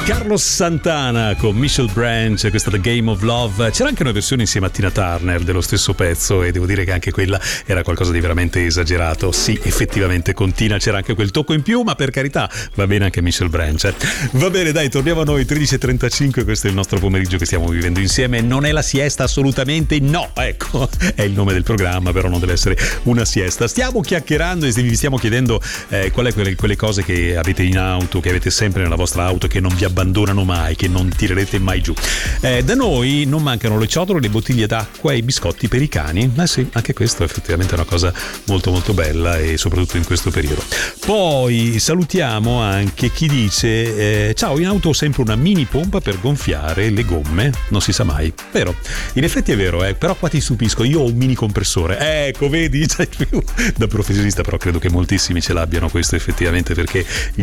Carlos Santana con Michelle Branch, questa The Game of Love. C'era anche una versione insieme a Tina Turner dello stesso pezzo e devo dire che anche quella era qualcosa di veramente esagerato. Sì, effettivamente con Tina c'era anche quel tocco in più, ma per carità va bene anche Michelle Branch. Va bene, dai, torniamo a noi, 13:35, questo è il nostro pomeriggio che stiamo vivendo insieme. Non è la siesta, assolutamente no, ecco, è il nome del programma, però non deve essere una siesta. Stiamo chiacchierando e vi stiamo chiedendo qual è quelle cose che avete in auto, che avete sempre nella vostra auto, che non vi abbandonano mai, che non tirerete mai giù. Da noi non mancano le ciotole, le bottiglie d'acqua e i biscotti per i cani. Sì, anche questo è effettivamente una cosa molto molto bella, e soprattutto in questo periodo. Poi salutiamo anche chi dice ciao, in auto ho sempre una mini pompa per gonfiare le gomme, non si sa mai. Vero, in effetti è vero, però qua ti stupisco, io ho un mini compressore, ecco, vedi, da professionista, però credo che moltissimi ce l'abbiano questo effettivamente, perché gli